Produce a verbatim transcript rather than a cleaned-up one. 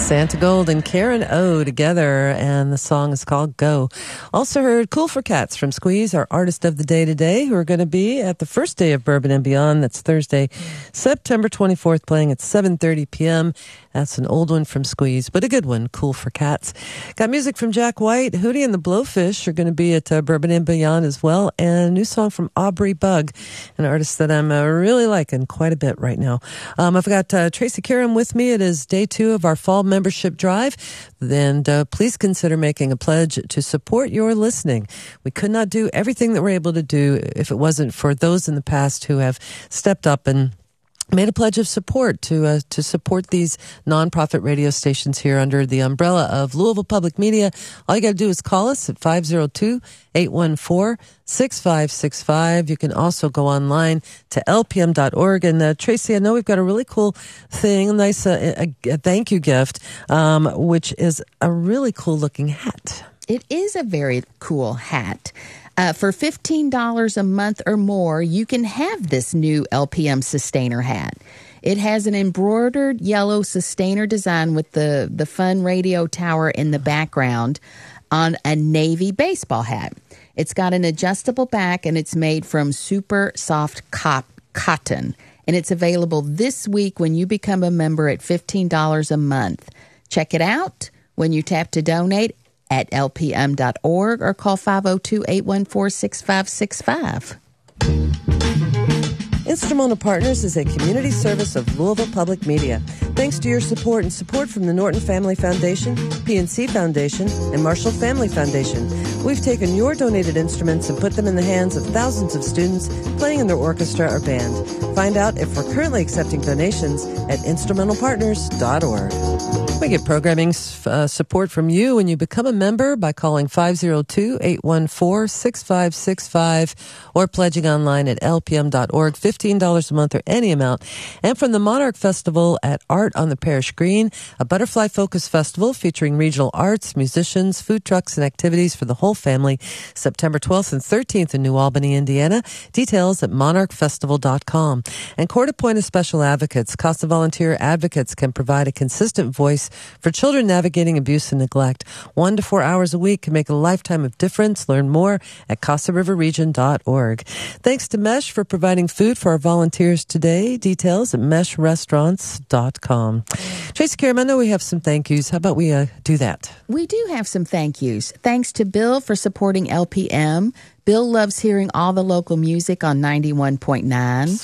Santa Gold and Karen O together, and the song is called Go. Also heard Cool for Cats from Squeeze, our artist of the day today, who are going to be at the first day of Bourbon and Beyond. That's Thursday, September twenty-fourth, playing at seven thirty p.m. That's an old one from Squeeze, but a good one, Cool for Cats. Got music from Jack White. Hootie and the Blowfish are going to be at uh, Bourbon and Beyond as well, and a new song from Aubrey Bug, an artist that I'm uh, really liking quite a bit right now. Um, I've got uh, Tracy Karam with me. It is day two of our fall membership drive. And uh, please consider making a pledge to support your listening. We could not do everything that we're able to do if it wasn't for those in the past who have stepped up and made a pledge of support to uh, to support these nonprofit radio stations here under the umbrella of Louisville Public Media. All you got to do is call us at five oh two, eight one four, six five six five. You can also go online to L P M dot org. And uh, Tracy, I know we've got a really cool thing, a nice uh, a, a thank you gift, um, which is a really cool looking hat. It is a very cool hat. Uh, for fifteen dollars a month or more, you can have this new L P M Sustainer hat. It has an embroidered yellow Sustainer design with the, the fun radio tower in the background on a navy baseball hat. It's got an adjustable back, and it's made from super soft cop, cotton. And it's available this week when you become a member at fifteen dollars a month. Check it out when you tap to donate at L P M dot org or call five oh two, eight one four, six five six five. Instrumental Partners is a community service of Louisville Public Media. Thanks to your support and support from the Norton Family Foundation, P N C Foundation, and Marshall Family Foundation, we've taken your donated instruments and put them in the hands of thousands of students playing in their orchestra or band. Find out if we're currently accepting donations at instrumental partners dot org. We get programming uh, support from you when you become a member by calling five oh two, eight one four, six five six five or pledging online at L P M dot org, fifteen dollars a month or any amount. And from the Monarch Festival at Art on the Parish Green, a butterfly-focused festival featuring regional arts, musicians, food trucks, and activities for the whole family, September twelfth and thirteenth in New Albany, Indiana. Details at monarch festival dot com. And court-appointed special advocates, CASA volunteer advocates, can provide a consistent voice for children navigating abuse and neglect. One to four hours a week can make a lifetime of difference. Learn more at casa river region dot org. Thanks to Mesh for providing food for our volunteers today. Details at mesh restaurants dot com. Tracy Karam, I know we have some thank yous. How about we uh, do that? We do have some thank yous. Thanks to Bill for supporting L P M. Bill loves hearing all the local music on ninety-one point nine.